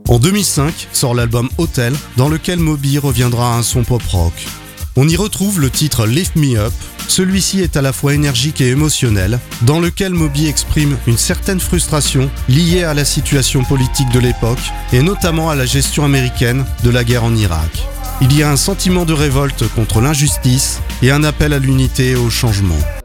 En 2005 sort l'album Hotel, dans lequel Moby reviendra à un son pop-rock. On y retrouve le titre Lift Me Up. Celui-ci est à la fois énergique et émotionnel, dans lequel Moby exprime une certaine frustration liée à la situation politique de l'époque et notamment à la gestion américaine de la guerre en Irak. Il y a un sentiment de révolte contre l'injustice et un appel à l'unité et au changement.